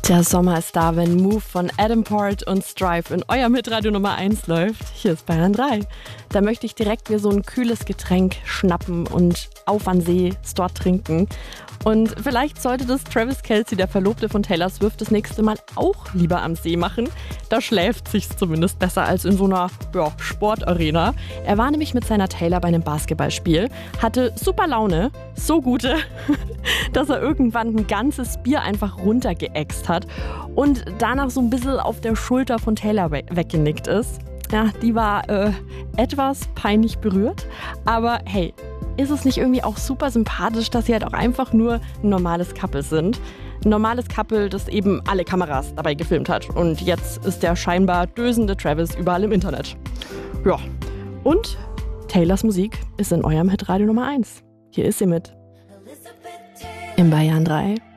Der Sommer ist da, wenn Move von Adam Port und Strive in eurem Hitradio Nummer 1 läuft. Hier ist Bayern 3. Da möchte ich direkt mir so ein kühles Getränk schnappen und auf an See es dort trinken. Und vielleicht sollte das Travis Kelce, der Verlobte von Taylor Swift, das nächste Mal auch lieber am See machen. Da schläft sich's zumindest besser als in so einer Sportarena. Er war nämlich mit seiner Taylor bei einem Basketballspiel, hatte super Laune, so gute, dass er irgendwann ein ganzes Bier einfach runtergeäxt hat und danach so ein bisschen auf der Schulter von Taylor weggenickt ist. Ja, die war etwas peinlich berührt, aber hey, ist es nicht irgendwie auch super sympathisch, dass sie halt auch einfach nur ein normales Couple sind? Ein normales Couple, das eben alle Kameras dabei gefilmt hat. Und jetzt ist der scheinbar dösende Travis überall im Internet. Ja, und Taylors Musik ist in eurem Hitradio Nummer 1. Hier ist sie mit. Im Bayern 3.